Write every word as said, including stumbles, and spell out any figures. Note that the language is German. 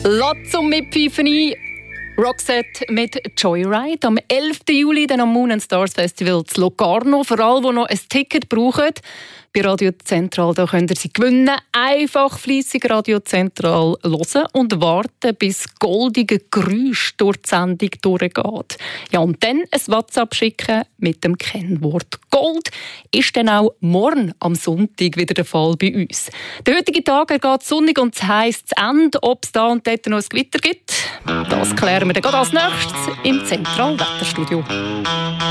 Lass zum Mitpfeifen ein. Roxette mit Joyride. Am elften Juli dann am Moon and Stars Festival zu Locarno. Für alle, die noch ein Ticket brauchen. Bei Radio Zentral da könnt ihr sie gewinnen. Einfach fleissig Radio Zentral hören und warten, bis das goldige Geräusch durch die Sendung durchgeht. Ja, und dann ein WhatsApp schicken mit dem Kennwort Gold. Ist dann auch morgen am Sonntag wieder der Fall bei uns. Der heutige Tag geht sonnig und es heisst zu Ende. Ob es da und dort noch ein Gewitter gibt, das klären wir dann als nächstes im Zentralwetterstudio.